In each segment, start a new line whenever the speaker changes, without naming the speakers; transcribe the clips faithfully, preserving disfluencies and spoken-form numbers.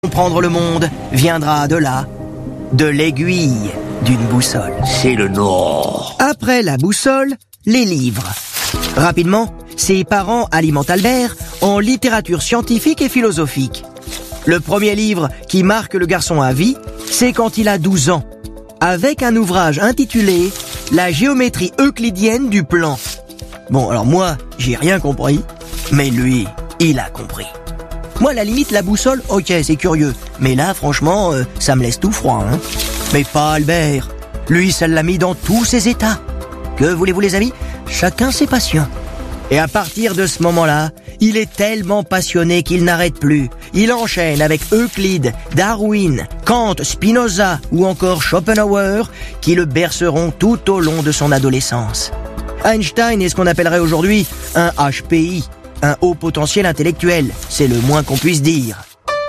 Comprendre le monde viendra de là, de l'aiguille d'une boussole.
C'est le Nord.
Après la boussole, les livres. Rapidement, ses parents alimentent Albert en littérature scientifique et philosophique. Le premier livre qui marque le garçon à vie, c'est quand il a douze ans, avec un ouvrage intitulé « La géométrie euclidienne du plan ». Bon, alors moi, j'ai rien compris, mais lui, il a compris. Moi, à la limite, la boussole, ok, c'est curieux. Mais là, franchement, euh, ça me laisse tout froid, hein. Mais pas Albert. Lui, ça l'a mis dans tous ses états. Que voulez-vous, les amis? Chacun ses passions. Et à partir de ce moment-là, il est tellement passionné qu'il n'arrête plus. Il enchaîne avec Euclide, Darwin, Kant, Spinoza ou encore Schopenhauer qui le berceront tout au long de son adolescence. Einstein est ce qu'on appellerait aujourd'hui un H P I. Un haut potentiel intellectuel, c'est le moins qu'on puisse dire.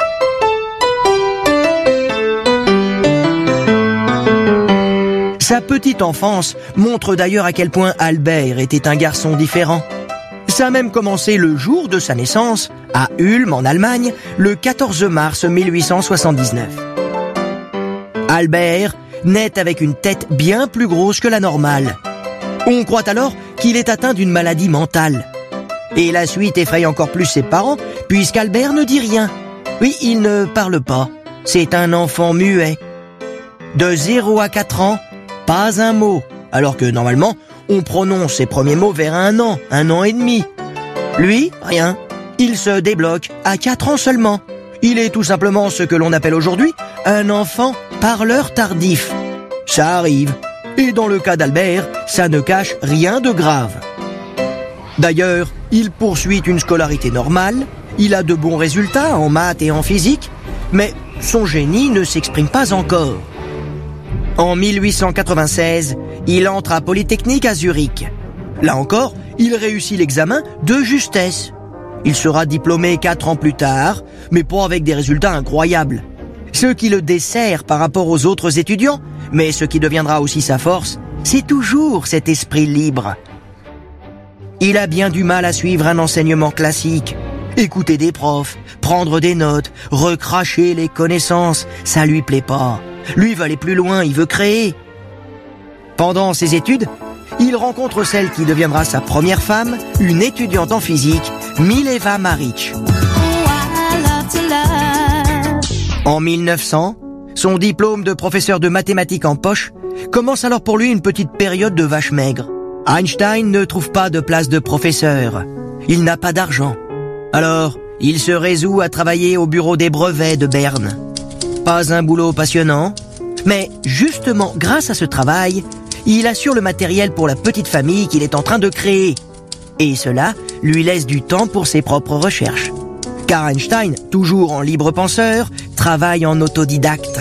Sa petite enfance montre d'ailleurs à quel point Albert était un garçon différent. Ça a même commencé le jour de sa naissance, à Ulm en Allemagne, le quatorze mars mille huit cent soixante-dix-neuf. Albert naît avec une tête bien plus grosse que la normale. On croit alors qu'il est atteint d'une maladie mentale. Et la suite effraie encore plus ses parents, puisqu'Albert ne dit rien. Oui, il ne parle pas. C'est un enfant muet. De zéro à quatre ans, pas un mot. Alors que normalement, on prononce ses premiers mots vers un an, un an et demi. Lui, rien. Il se débloque à quatre ans seulement. Il est tout simplement ce que l'on appelle aujourd'hui un enfant parleur tardif. Ça arrive. Et dans le cas d'Albert, ça ne cache rien de grave. D'ailleurs, il poursuit une scolarité normale, il a de bons résultats en maths et en physique, mais son génie ne s'exprime pas encore. En mille huit cent quatre-vingt-seize, il entre à Polytechnique à Zurich. Là encore, il réussit l'examen de justesse. Il sera diplômé quatre ans plus tard, mais pas avec des résultats incroyables. Ce qui le dessert par rapport aux autres étudiants, mais ce qui deviendra aussi sa force, c'est toujours cet esprit libre. Il a bien du mal à suivre un enseignement classique. Écouter des profs, prendre des notes, recracher les connaissances, ça lui plaît pas. Lui veut aller plus loin, il veut créer. Pendant ses études, il rencontre celle qui deviendra sa première femme, une étudiante en physique, Mileva Marić. En mille neuf cents, son diplôme de professeur de mathématiques en poche commence alors pour lui une petite période de vache maigre. Einstein ne trouve pas de place de professeur. Il n'a pas d'argent. Alors, il se résout à travailler au bureau des brevets de Berne. Pas un boulot passionnant, mais justement grâce à ce travail, il assure le matériel pour la petite famille qu'il est en train de créer. Et cela lui laisse du temps pour ses propres recherches. Car Einstein, toujours en libre penseur, travaille en autodidacte.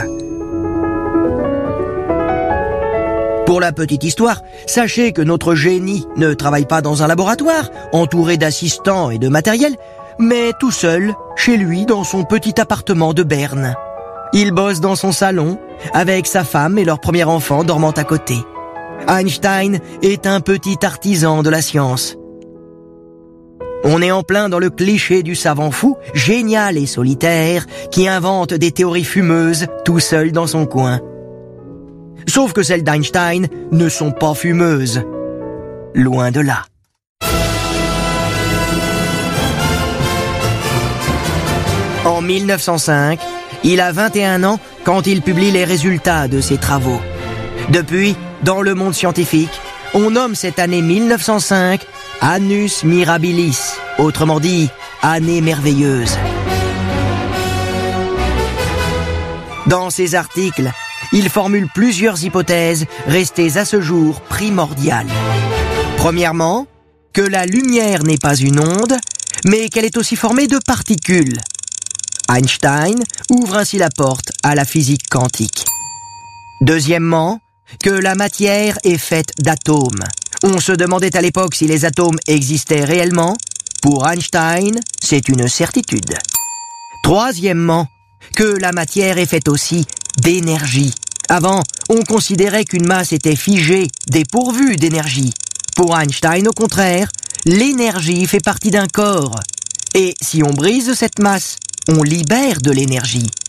Pour la petite histoire, sachez que notre génie ne travaille pas dans un laboratoire, entouré d'assistants et de matériel, mais tout seul, chez lui, dans son petit appartement de Berne. Il bosse dans son salon, avec sa femme et leur premier enfant dormant à côté. Einstein est un petit artisan de la science. On est en plein dans le cliché du savant fou, génial et solitaire, qui invente des théories fumeuses, tout seul dans son coin. Sauf que celles d'Einstein ne sont pas fumeuses. Loin de là. En mille neuf cent cinq, il a vingt et un ans quand il publie les résultats de ses travaux. Depuis, dans le monde scientifique, on nomme cette année mille neuf cent cinq Annus Mirabilis, autrement dit, année merveilleuse. Dans ses articles, il formule plusieurs hypothèses restées à ce jour primordiales. Premièrement, que la lumière n'est pas une onde, mais qu'elle est aussi formée de particules. Einstein ouvre ainsi la porte à la physique quantique. Deuxièmement, que la matière est faite d'atomes. On se demandait à l'époque si les atomes existaient réellement. Pour Einstein, c'est une certitude. Troisièmement, que la matière est faite aussi d'énergie. Avant, on considérait qu'une masse était figée, dépourvue d'énergie. Pour Einstein, au contraire, l'énergie fait partie d'un corps. Et si on brise cette masse, on libère de l'énergie.